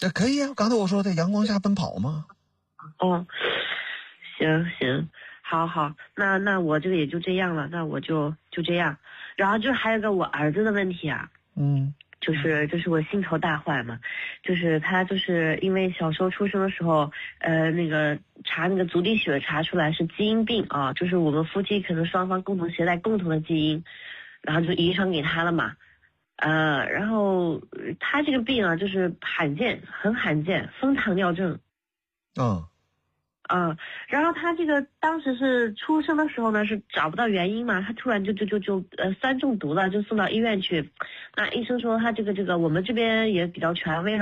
这可以啊，刚才我说的阳光下奔跑吗？ 哦，行，好，那我这个也就这样了，那我就这样。然后就还有个我儿子的问题啊，就是我心头大患嘛，就是他就是因为小时候出生的时候，那个查那个足底血查出来是基因病啊，就是我们夫妻可能双方共同携带共同的基因，然后就遗传给他了嘛。然后他这个病啊，就是很罕见，风糖尿症。然后他这个当时是出生的时候呢，是找不到原因嘛，他突然就酸中毒了，就送到医院去。那医生说他这个我们这边也比较权威了。